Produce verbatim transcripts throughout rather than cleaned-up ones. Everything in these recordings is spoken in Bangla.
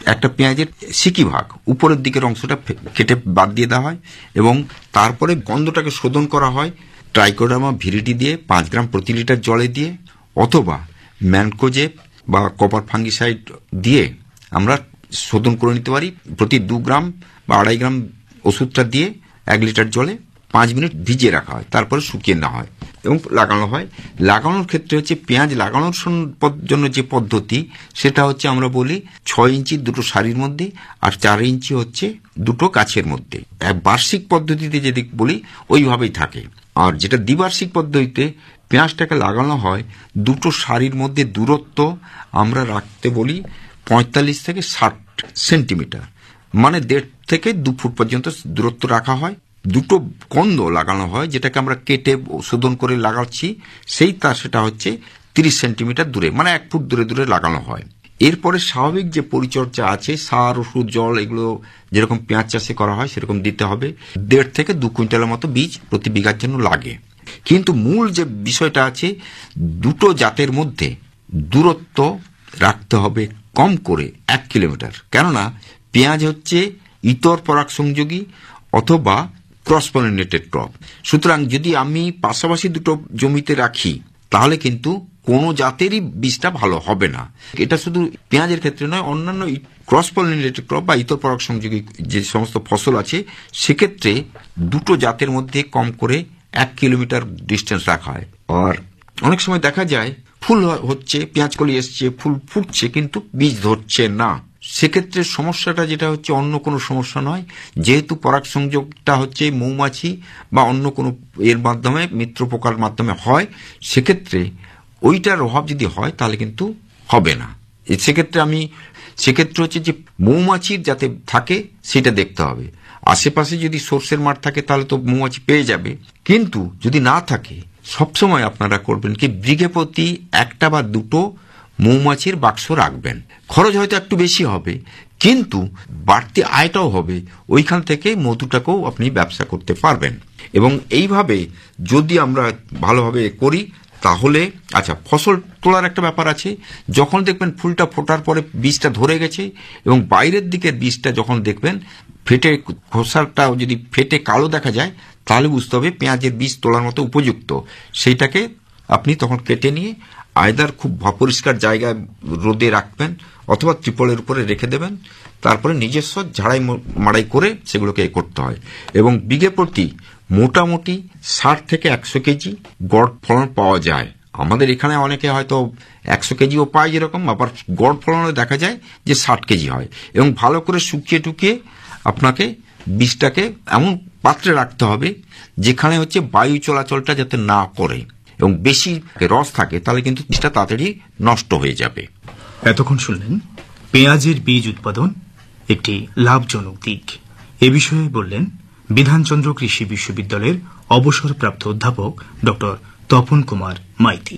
একটা পেঁয়াজের সিকি ভাগ উপরের দিকের অংশটা কেটে বাদ দিয়ে দেওয়া হয় এবং তারপরে গন্ধটাকে শোধন করা হয় ট্রাইকোডার্মা ভিরিডি দিয়ে পাঁচ গ্রাম প্রতি লিটার জলে দিয়ে, অথবা ম্যানকোজেব বা কপার ফাঙ্গিসাইড দিয়ে আমরা শোধন করে নিতে পারি। প্রতি দু গ্রাম বা আড়াই গ্রাম ওষুধটা দিয়ে এক লিটার জলে পাঁচ মিনিট ভিজিয়ে রাখা হয়, তারপরে শুকিয়ে নেওয়া হয় এবং লাগানো হয়। লাগানোর ক্ষেত্রে হচ্ছে পেঁয়াজ লাগানোর জন্য যে পদ্ধতি সেটা হচ্ছে আমরা বলি ছয় ইঞ্চি দুটো সারির মধ্যে আর চার ইঞ্চি হচ্ছে দুটো গাছের মধ্যে। বার্ষিক পদ্ধতিতে যদি বলি ওইভাবেই থাকে। আর যেটা দ্বিবার্ষিক পদ্ধতিতে পেঁয়াজটাকে লাগানো হয় দুটো সারির মধ্যে দূরত্ব আমরা রাখতে বলি পঁয়তাল্লিশ থেকে ষাট সেন্টিমিটার, মানে দেড় থেকে দু ফুট পর্যন্ত দূরত্ব রাখা হয়। দুটো কন্দ লাগানো হয় যেটাকে আমরা কেটে শোধন করে লাগাচ্ছি, সেই তার সেটা হচ্ছে তিরিশ সেন্টিমিটার দূরে, মানে এক ফুট দূরে দূরে লাগানো হয়। এরপরে স্বাভাবিক যে পরিচর্যা আছে সার ওষুধ জল এগুলো যেরকম পেঁয়াজ চাষে করা হয় সেরকম দিতে হবে। দেড় থেকে দু কুইন্টালের মতো বীজ প্রতি বিঘার জন্য লাগে। কিন্তু মূল যে বিষয়টা আছে দুটো জাতের মধ্যে দূরত্ব রাখতে হবে কম করে এক কিলোমিটার, কেননা পেঁয়াজ হচ্ছে ইতর পরাগ সংযোগী অথবা ক্রস পলিনেটেড ক্রপ। সুতরাং যদি আমি পাশাপাশি দুটো জমিতে রাখি তাহলে কিন্তু কোনো জাতেরই বীজটা ভালো হবে না। এটা শুধু পেঁয়াজের ক্ষেত্রে নয়, অন্যান্য ক্রস পলিনেটেড ক্রপ বা ইতর পরাগ সংযোগী যে সমস্ত ফসল আছে সেক্ষেত্রে দুটো জাতের মধ্যে কম করে এক কিলোমিটার ডিস্টেন্স রাখা হয়। আর অনেক সময় দেখা যায় ফুল হচ্ছে, পেঁয়াজ কলি এসছে, ফুল ফুটছে, কিন্তু বীজ ধরছে না। সেক্ষেত্রে সমস্যাটা যেটা হচ্ছে অন্য কোনো সমস্যা নয়, যেহেতু পরাগ সংযোগটা হচ্ছে মৌমাছি বা অন্য কোনো এর মাধ্যমে মিত্র পোকার মাধ্যমে হয়, সেক্ষেত্রে ওইটার অভাব যদি হয় তাহলে কিন্তু হবে না। সেক্ষেত্রে আমি সেক্ষেত্রে হচ্ছে যে মৌমাছির যাতে থাকে সেটা দেখতে হবে। আশেপাশে যদি সর্ষের মাঠ থাকে তাহলে তো মৌমাছি পেয়ে যাবে, কিন্তু যদি না থাকে সবসময় আপনারা করবেন কি বিঘে প্রতি একটা বা দুটো মৌমাছির বাক্স রাখবেন। খরচ হয়তো একটু বেশি হবে কিন্তু বাড়তি আয়টাও হবে, ওইখান থেকে মধুটাকেও আপনি ব্যবসা করতে পারবেন। এবং এইভাবে যদি আমরা ভালোভাবে করি তাহলে আচ্ছা ফসল তোলার একটা ব্যাপার আছে। যখন দেখবেন ফুলটা ফোটার পরে বীজটা ধরে গেছে এবং বাইরের দিকের বীজটা যখন দেখবেন ফেটে খোসাটা যদি ফেটে কালো দেখা যায় তাহলে বুঝতে হবে পেঁয়াজের বীজ তোলার মতো উপযুক্ত। সেইটাকে আপনি তখন কেটে নিয়ে আয়দার খুব পরিষ্কার জায়গায় রোদে রাখবেন অথবা ত্রিপলের উপরে রেখে দেবেন, তারপরে নিজস্ব ঝাড়াই মাড়াই করে সেগুলোকে করতে হয়। এবং বিঘে প্রতি মোটামুটি ষাট থেকে একশো কেজি গড় ফলন পাওয়া যায়। আমাদের এখানে অনেকে হয়তো একশো কেজিও পায়, যেরকম আবার গড় ফলনে দেখা যায় যে ষাট কেজি হয়। এবং ভালো করে শুকিয়ে টুকিয়ে আপনাকে বীজটাকে এমন পাত্রে রাখতে হবে যেখানে হচ্ছে বায়ু চলাচলটা যাতে না করে এবং বেশি রস থাকে, তাহলে কিন্তু বীজটা তাড়াতাড়ি নষ্ট হয়ে যাবে। এতক্ষণ শুনলেন পেঁয়াজের বীজ উৎপাদন একটি লাভজনক দিক। এ বিষয়ে বললেন বিধানচন্দ্র কৃষি বিশ্ববিদ্যালয়ের অবসরপ্রাপ্ত অধ্যাপক ডক্টর তপন কুমার মাইতি।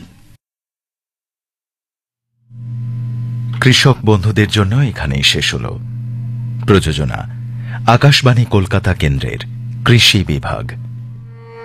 কৃষক বন্ধুদের জন্য এখানেই শেষ হল। প্রযোজনা আকাশবাণী কলকাতা কেন্দ্রের কৃষি বিভাগ।